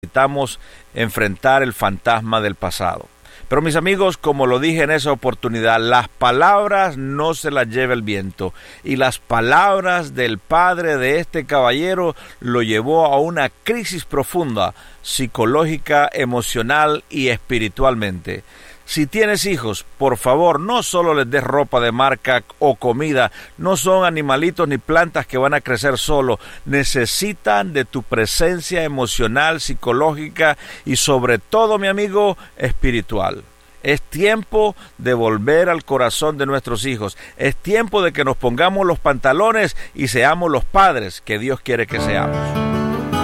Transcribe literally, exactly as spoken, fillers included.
necesitamos enfrentar el fantasma del pasado. Pero mis amigos, como lo dije en esa oportunidad, las palabras no se las lleva el viento. Y las palabras del padre de este caballero lo llevó a una crisis profunda, psicológica, emocional y espiritualmente. Si tienes hijos, por favor, no solo les des ropa de marca o comida, no son animalitos ni plantas que van a crecer solos, necesitan de tu presencia emocional, psicológica y sobre todo, mi amigo, espiritual. Es tiempo de volver al corazón de nuestros hijos, es tiempo de que nos pongamos los pantalones y seamos los padres que Dios quiere que seamos.